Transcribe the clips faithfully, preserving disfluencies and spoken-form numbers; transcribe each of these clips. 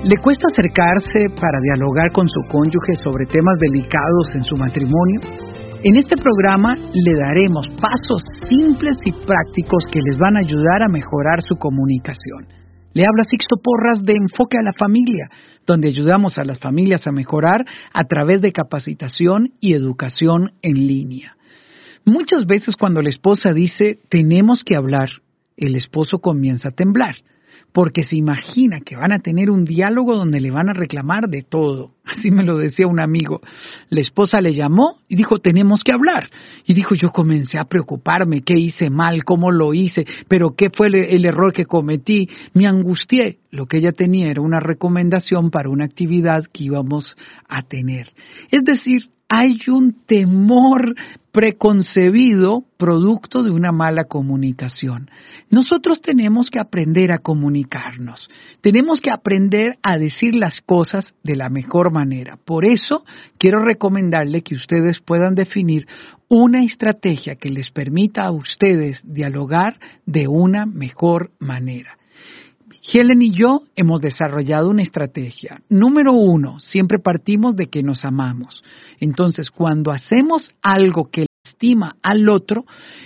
¿Le cuesta acercarse para dialogar con su cónyuge sobre temas delicados en su matrimonio? En este programa le daremos pasos simples y prácticos que les van a ayudar a mejorar su comunicación. Le habla Sixto Porras de Enfoque a la Familia, donde ayudamos a las familias a mejorar a través de capacitación y educación en línea. Muchas veces cuando la esposa dice, tenemos que hablar, el esposo comienza a temblar, porque se imagina que van a tener un diálogo donde le van a reclamar de todo. Así me lo decía un amigo. La esposa le llamó y dijo, tenemos que hablar. Y dijo, yo comencé a preocuparme, qué hice mal, cómo lo hice, pero qué fue el, el error que cometí. Me angustié. Lo que ella tenía era una recomendación para una actividad que íbamos a tener. Es decir, hay un temor preconcebido producto de una mala comunicación. Nosotros tenemos que aprender a comunicarnos. Tenemos que aprender a decir las cosas de la mejor manera. Por eso quiero recomendarle que ustedes puedan definir una estrategia que les permita a ustedes dialogar de una mejor manera. Helen y yo hemos desarrollado una estrategia. Número uno, siempre partimos de que nos amamos. Entonces, cuando hacemos algo que lastima al otro,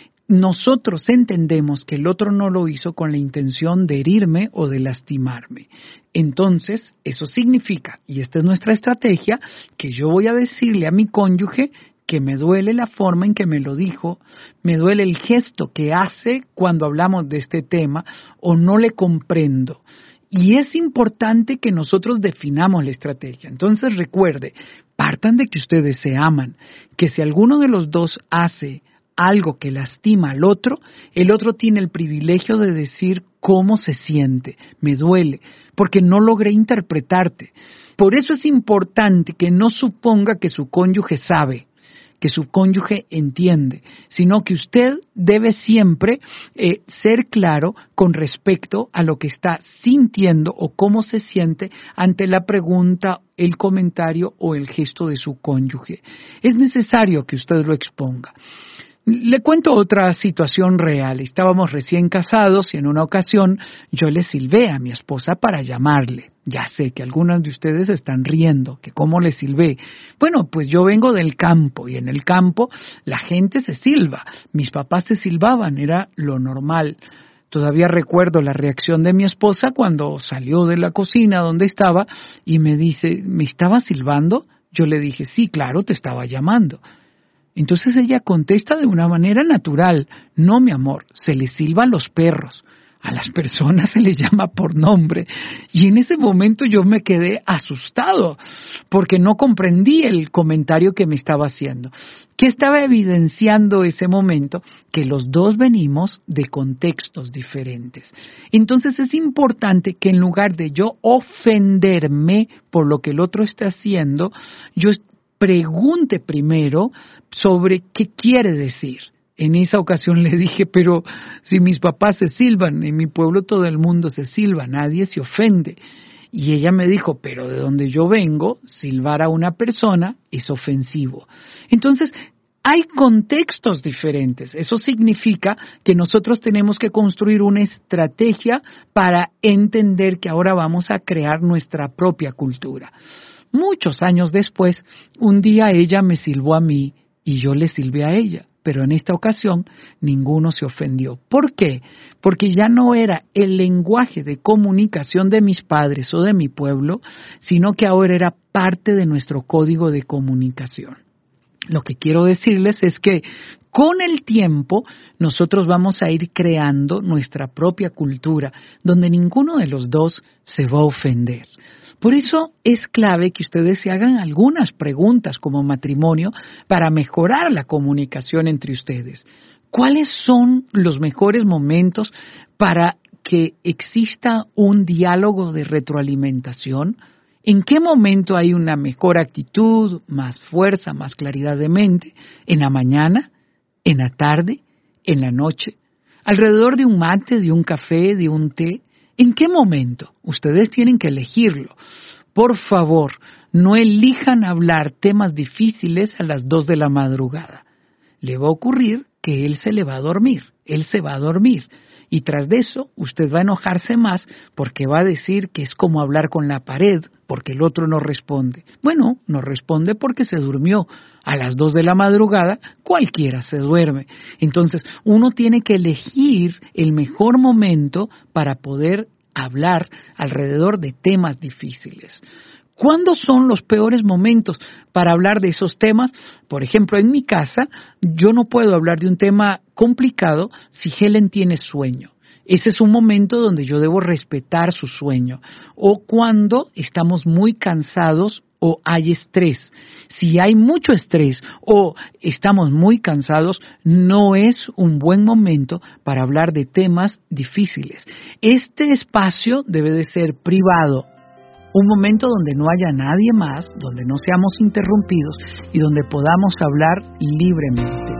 nosotros entendemos que el otro no lo hizo con la intención de herirme o de lastimarme. Entonces, eso significa, y esta es nuestra estrategia, que yo voy a decirle a mi cónyuge que me duele la forma en que me lo dijo, me duele el gesto que hace cuando hablamos de este tema o no le comprendo. Y es importante que nosotros definamos la estrategia. Entonces recuerde, partan de que ustedes se aman, que si alguno de los dos hace algo que lastima al otro, el otro tiene el privilegio de decir cómo se siente, me duele, porque no logré interpretarte. Por eso es importante que no suponga que su cónyuge sabe, que su cónyuge entiende, sino que usted debe siempre eh, ser claro con respecto a lo que está sintiendo o cómo se siente ante la pregunta, el comentario o el gesto de su cónyuge. Es necesario que usted lo exponga. Le cuento otra situación real. Estábamos recién casados y en una ocasión yo le silbé a mi esposa para llamarle. Ya sé que algunos de ustedes están riendo, que cómo le silbé. Bueno, pues yo vengo del campo y en el campo la gente se silba. Mis papás se silbaban, era lo normal. Todavía recuerdo la reacción de mi esposa cuando salió de la cocina donde estaba y me dice, ¿me estaba silbando? Yo le dije, sí, claro, te estaba llamando. Entonces ella contesta de una manera natural, no mi amor, se le silba a los perros, a las personas se les llama por nombre. Y en ese momento yo me quedé asustado porque no comprendí el comentario que me estaba haciendo. ¿Qué estaba evidenciando ese momento? Que los dos venimos de contextos diferentes. Entonces es importante que en lugar de yo ofenderme por lo que el otro está haciendo, yo pregunte primero sobre qué quiere decir. En esa ocasión le dije, pero si mis papás se silban, en mi pueblo todo el mundo se silba, nadie se ofende. Y ella me dijo, pero de donde yo vengo, silbar a una persona es ofensivo. Entonces, hay contextos diferentes. Eso significa que nosotros tenemos que construir una estrategia para entender que ahora vamos a crear nuestra propia cultura. Muchos años después, un día ella me silbó a mí y yo le silbé a ella, pero en esta ocasión ninguno se ofendió. ¿Por qué? Porque ya no era el lenguaje de comunicación de mis padres o de mi pueblo, sino que ahora era parte de nuestro código de comunicación. Lo que quiero decirles es que con el tiempo nosotros vamos a ir creando nuestra propia cultura, donde ninguno de los dos se va a ofender. Por eso es clave que ustedes se hagan algunas preguntas como matrimonio para mejorar la comunicación entre ustedes. ¿Cuáles son los mejores momentos para que exista un diálogo de retroalimentación? ¿En qué momento hay una mejor actitud, más fuerza, más claridad de mente? ¿En la mañana? ¿En la tarde? ¿En la noche? ¿Alrededor de un mate, de un café, de un té? ¿En qué momento? Ustedes tienen que elegirlo. Por favor, no elijan hablar temas difíciles a las dos de la madrugada. Le va a ocurrir que él se le va a dormir, él se va a dormir. Y tras de eso, usted va a enojarse más porque va a decir que es como hablar con la pared, porque el otro no responde. Bueno, no responde porque se durmió. A las dos de la madrugada, cualquiera se duerme. Entonces, uno tiene que elegir el mejor momento para poder hablar alrededor de temas difíciles. ¿Cuándo son los peores momentos para hablar de esos temas? Por ejemplo, en mi casa, yo no puedo hablar de un tema complicado si Helen tiene sueño. Ese es un momento donde yo debo respetar su sueño. O cuando estamos muy cansados o hay estrés. Si hay mucho estrés o estamos muy cansados, no es un buen momento para hablar de temas difíciles. Este espacio debe de ser privado. Un momento donde no haya nadie más, donde no seamos interrumpidos y donde podamos hablar libremente.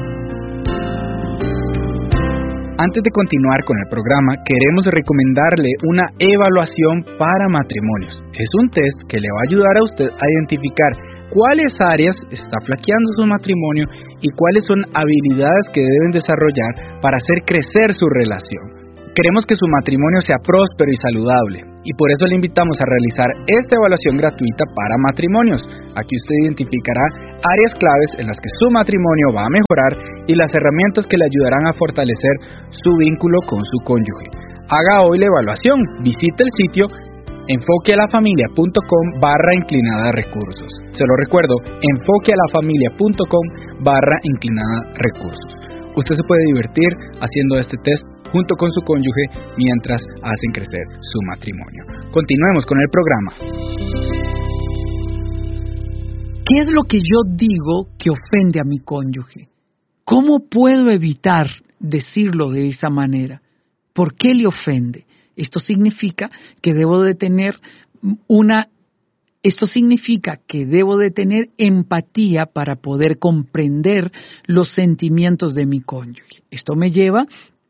Antes de continuar con el programa, queremos recomendarle una evaluación para matrimonios. Es un test que le va a ayudar a usted a identificar cuáles áreas está flaqueando su matrimonio y cuáles son habilidades que deben desarrollar para hacer crecer su relación. Queremos que su matrimonio sea próspero y saludable, y por eso le invitamos a realizar esta evaluación gratuita para matrimonios. Aquí usted identificará áreas claves en las que su matrimonio va a mejorar y las herramientas que le ayudarán a fortalecer su vínculo con su cónyuge. Haga hoy la evaluación, visite el sitio enfoquealafamilia.com barra inclinada recursos. Se lo recuerdo, enfoquealafamilia.com barra inclinada recursos. Usted se puede divertir haciendo este test junto con su cónyuge mientras hacen crecer su matrimonio. Continuemos con el programa. ¿Qué es lo que yo digo que ofende a mi cónyuge? ¿Cómo puedo evitar decirlo de esa manera? ¿Por qué le ofende? Esto significa que debo de tener una Esto significa que debo de tener empatía para poder comprender los sentimientos de mi cónyuge. Esto me lleva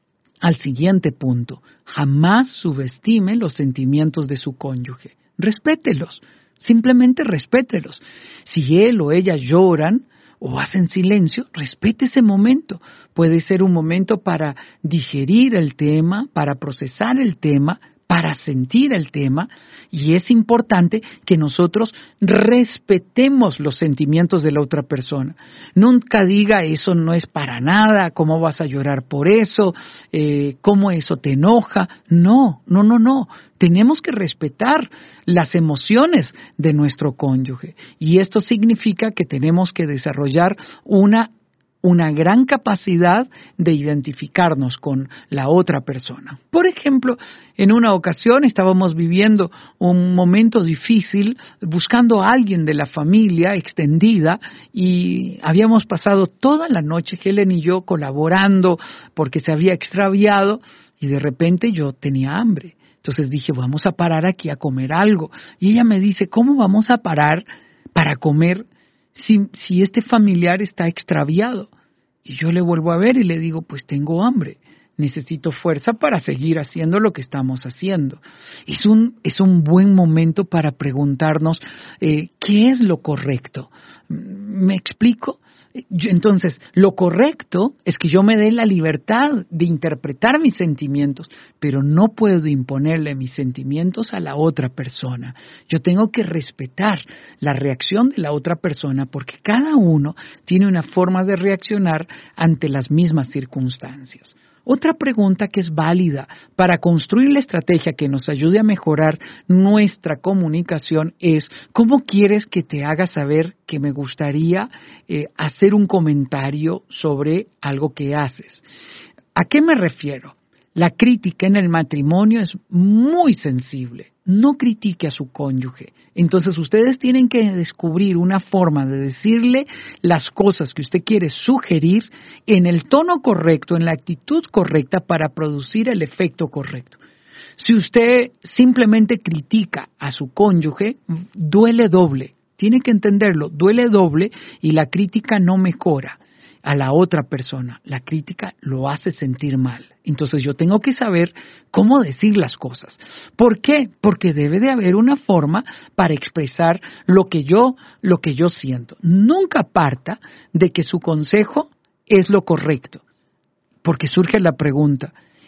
al siguiente punto. Jamás subestime los sentimientos de su cónyuge. Respételos. Simplemente respételos. Si él o ella lloran o hacen silencio, respete ese momento. Puede ser un momento para digerir el tema, para procesar el tema, para sentir el tema, y es importante que nosotros respetemos los sentimientos de la otra persona. Nunca diga, eso no es para nada, ¿cómo vas a llorar por eso? Eh, ¿Cómo eso te enoja? No, no, no, no. Tenemos que respetar las emociones de nuestro cónyuge, y esto significa que tenemos que desarrollar una una gran capacidad de identificarnos con la otra persona. Por ejemplo, en una ocasión estábamos viviendo un momento difícil buscando a alguien de la familia extendida y habíamos pasado toda la noche, Helen y yo, colaborando porque se había extraviado y de repente yo tenía hambre. Entonces dije, vamos a parar aquí a comer algo. Y ella me dice, ¿cómo vamos a parar para comer si, si este familiar está extraviado? Y yo le vuelvo a ver y le digo, pues tengo hambre, necesito fuerza para seguir haciendo lo que estamos haciendo. Es un, es un buen momento para preguntarnos eh, ¿qué es lo correcto? ¿Me explico? Entonces, lo correcto es que yo me dé la libertad de interpretar mis sentimientos, pero no puedo imponerle mis sentimientos a la otra persona. Yo tengo que respetar la reacción de la otra persona porque cada uno tiene una forma de reaccionar ante las mismas circunstancias. Otra pregunta que es válida para construir la estrategia que nos ayude a mejorar nuestra comunicación es, ¿cómo quieres que te haga saber que me gustaría eh, hacer un comentario sobre algo que haces? ¿A qué me refiero? La crítica en el matrimonio es muy sensible. No critique a su cónyuge. Entonces ustedes tienen que descubrir una forma de decirle las cosas que usted quiere sugerir en el tono correcto, en la actitud correcta para producir el efecto correcto. Si usted simplemente critica a su cónyuge, duele doble. Tiene que entenderlo, duele doble y la crítica no mejora a la otra persona. La crítica lo hace sentir mal. Entonces yo tengo que saber cómo decir las cosas. ¿Por qué? Porque debe de haber una forma para expresar lo que yo, lo que yo siento. Nunca parta de que su consejo es lo correcto. Porque surge la pregunta,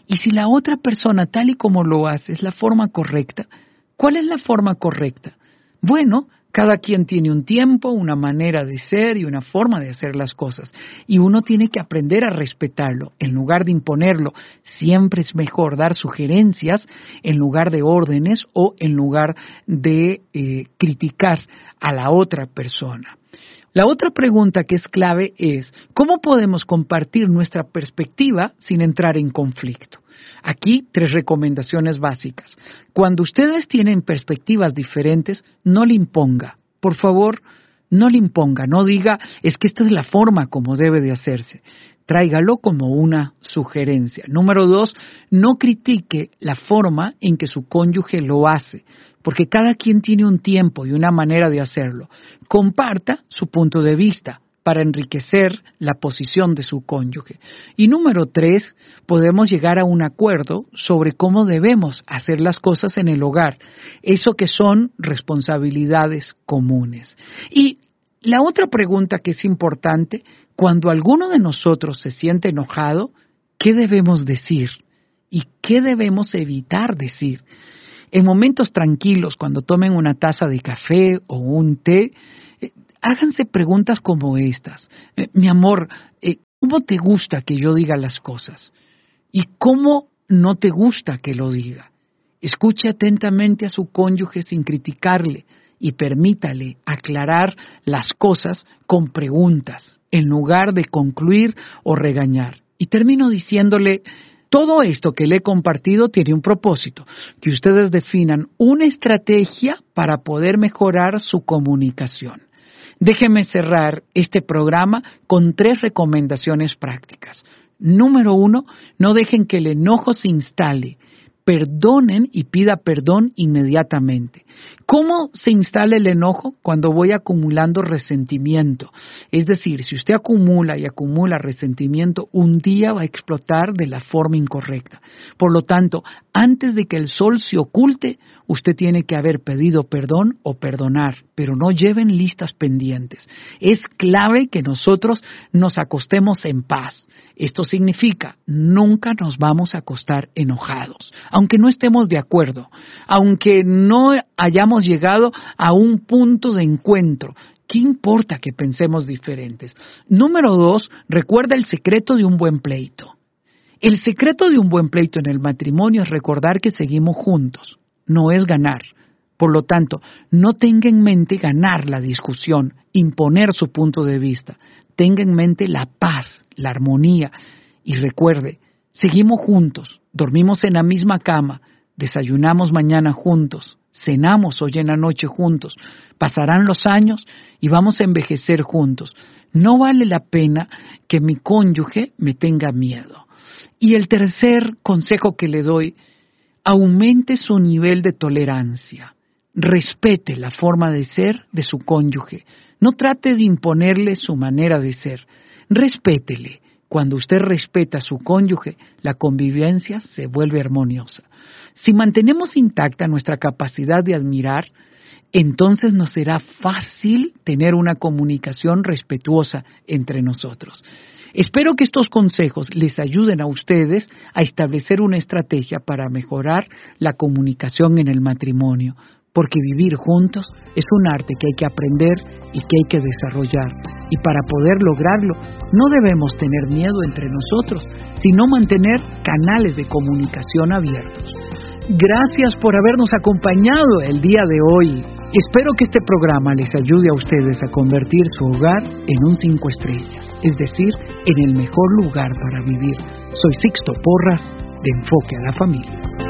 Y si la otra persona, tal y como lo hace, es la forma correcta, ¿cuál es la forma correcta? Bueno, cada quien tiene un tiempo, una manera de ser y una forma de hacer las cosas. Y uno tiene que aprender a respetarlo en lugar de imponerlo. Siempre es mejor dar sugerencias en lugar de órdenes o en lugar de eh, criticar a la otra persona. La otra pregunta que es clave es, ¿cómo podemos compartir nuestra perspectiva sin entrar en conflicto? Aquí tres recomendaciones básicas. Cuando ustedes tienen perspectivas diferentes, no le imponga. Por favor, no le imponga. No diga, es que esta es la forma como debe de hacerse. Tráigalo como una sugerencia. Número dos, no critique la forma en que su cónyuge lo hace, porque cada quien tiene un tiempo y una manera de hacerlo. Comparta su punto de vista para enriquecer la posición de su cónyuge. Y número tres, podemos llegar a un acuerdo sobre cómo debemos hacer las cosas en el hogar, eso que son responsabilidades comunes. Y la otra pregunta que es importante, cuando alguno de nosotros se siente enojado, ¿qué debemos decir? ¿Y qué debemos evitar decir? En momentos tranquilos, cuando tomen una taza de café o un té, eh, háganse preguntas como estas. Eh, mi amor, eh, ¿cómo te gusta que yo diga las cosas? ¿Y cómo no te gusta que lo diga? Escuche atentamente a su cónyuge sin criticarle y permítale aclarar las cosas con preguntas, en lugar de concluir o regañar. Y termino diciéndole, todo esto que le he compartido tiene un propósito, que ustedes definan una estrategia para poder mejorar su comunicación. Déjenme cerrar este programa con tres recomendaciones prácticas. Número uno, no dejen que el enojo se instale. Perdonen y pida perdón inmediatamente. ¿Cómo se instala el enojo? Cuando voy acumulando resentimiento. Es decir, si usted acumula y acumula resentimiento, un día va a explotar de la forma incorrecta. Por lo tanto, antes de que el sol se oculte, usted tiene que haber pedido perdón o perdonar, pero no lleven listas pendientes. Es clave que nosotros nos acostemos en paz. Esto significa, nunca nos vamos a acostar enojados, aunque no estemos de acuerdo, aunque no hayamos llegado a un punto de encuentro. ¿Qué importa que pensemos diferentes? Número dos, recuerda el secreto de un buen pleito. El secreto de un buen pleito en el matrimonio es recordar que seguimos juntos, no es ganar. Por lo tanto, no tenga en mente ganar la discusión, imponer su punto de vista. Tenga en mente la paz, la armonía. Y recuerde, seguimos juntos, dormimos en la misma cama, desayunamos mañana juntos, cenamos hoy en la noche juntos, pasarán los años y vamos a envejecer juntos. No vale la pena que mi cónyuge me tenga miedo. Y el tercer consejo que le doy, aumente su nivel de tolerancia. Respete la forma de ser de su cónyuge. No trate de imponerle su manera de ser. Respétele. Cuando usted respeta a su cónyuge, la convivencia se vuelve armoniosa. Si mantenemos intacta nuestra capacidad de admirar, entonces nos será fácil tener una comunicación respetuosa entre nosotros. Espero que estos consejos les ayuden a ustedes a establecer una estrategia para mejorar la comunicación en el matrimonio, porque vivir juntos es un arte que hay que aprender y que hay que desarrollar. Y para poder lograrlo, no debemos tener miedo entre nosotros, sino mantener canales de comunicación abiertos. Gracias por habernos acompañado el día de hoy. Espero que este programa les ayude a ustedes a convertir su hogar en un cinco estrellas, es decir, en el mejor lugar para vivir. Soy Sixto Porras, de Enfoque a la Familia.